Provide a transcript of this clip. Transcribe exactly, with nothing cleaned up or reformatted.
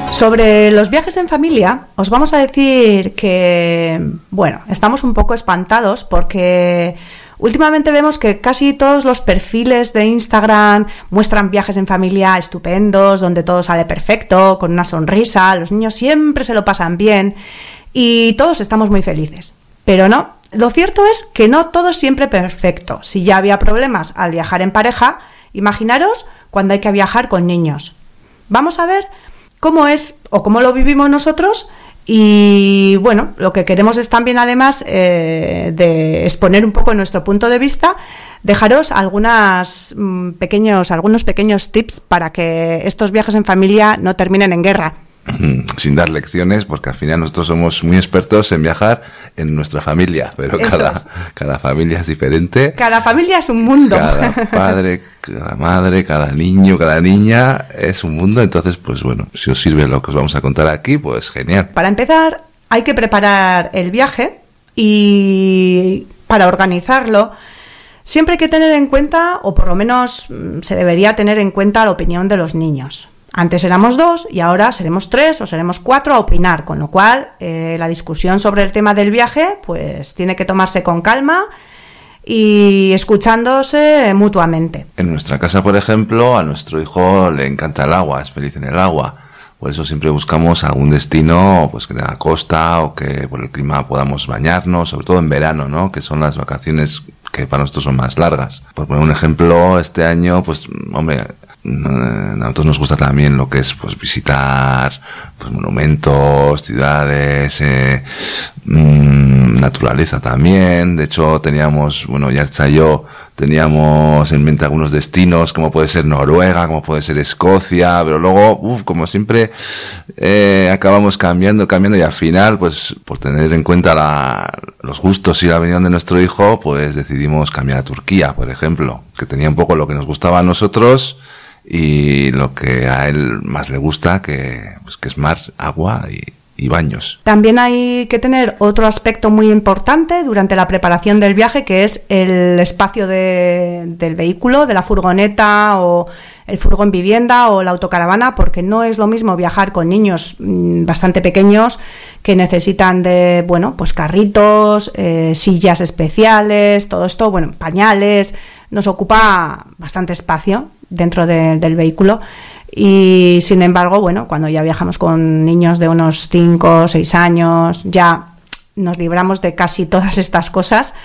Sobre los viajes en familia, os vamos a decir que, bueno, estamos un poco espantados porque últimamente vemos que casi todos los perfiles de Instagram muestran viajes en familia estupendos, donde todo sale perfecto, con una sonrisa, los niños siempre se lo pasan bien y todos estamos muy felices. Pero no, lo cierto es que no todo es siempre perfecto. Si ya había problemas al viajar en pareja, imaginaros cuando hay que viajar con niños. Vamos a ver cómo es o cómo lo vivimos nosotros y bueno, lo que queremos es también además eh, de exponer un poco nuestro punto de vista, dejaros algunas, mm, pequeños, algunos pequeños tips para que estos viajes en familia no terminen en guerra. Sin dar lecciones, porque al final nosotros somos muy expertos en viajar en nuestra familia, pero cada, es. cada familia es diferente. Cada familia es un mundo. Cada padre, cada madre, cada niño, cada niña es un mundo. Entonces, pues bueno, si os sirve lo que os vamos a contar aquí, pues genial. Para empezar, hay que preparar el viaje y para organizarlo siempre hay que tener en cuenta, o por lo menos se debería tener en cuenta, la opinión de los niños. Antes éramos dos y ahora seremos tres o seremos cuatro a opinar, con lo cual eh, la discusión sobre el tema del viaje pues tiene que tomarse con calma y escuchándose mutuamente. En nuestra casa, por ejemplo, a nuestro hijo le encanta el agua, es feliz en el agua. Por eso siempre buscamos algún destino pues que tenga costa o que por el clima podamos bañarnos, sobre todo en verano, ¿no? Que son las vacaciones que para nosotros son más largas. Por poner un ejemplo, este año, pues, hombre, a nosotros nos gusta también lo que es pues visitar pues monumentos, ciudades, eh, mmm, naturaleza también. De hecho teníamos, bueno, Yarcha y yo teníamos en mente algunos destinos como puede ser Noruega, como puede ser Escocia, pero luego, uff, como siempre eh, acabamos cambiando, cambiando y al final, pues por tener en cuenta la, los gustos y la opinión de nuestro hijo, pues decidimos cambiar a Turquía, por ejemplo, que tenía un poco lo que nos gustaba a nosotros y lo que a él más le gusta, que, pues, que es mar, agua y, y baños. También hay que tener otro aspecto muy importante durante la preparación del viaje, que es el espacio de, del vehículo, de la furgoneta o el furgón vivienda o la autocaravana, porque no es lo mismo viajar con niños mmm, bastante pequeños que necesitan de, bueno, pues carritos, eh, sillas especiales, todo esto, bueno, pañales, nos ocupa bastante espacio dentro de, del vehículo y sin embargo, bueno, cuando ya viajamos con niños de unos cinco o seis años ya nos libramos de casi todas estas cosas